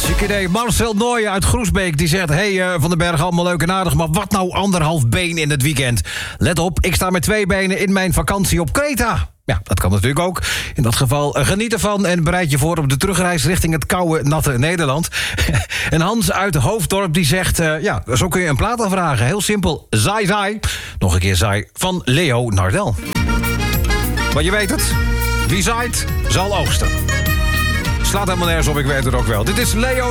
Ziek idee. Marcel Nooijen uit Groesbeek die zegt... Hey Van den Berg, allemaal leuk en aardig... maar wat nou 1,5 been in het weekend? Let op, ik sta met 2 benen in mijn vakantie op Kreta. Ja, dat kan natuurlijk ook. In dat geval geniet ervan en bereid je voor op de terugreis... richting het koude, natte Nederland. En Hans uit Hoofddorp die zegt... ja, zo kun je een plaat aanvragen. Heel simpel, Zai Zai. Nog een keer Zai van Leo Nardel. Maar je weet het, wie zaait, zal oogsten. Slaat helemaal nergens op, ik weet het ook wel. Dit is Leo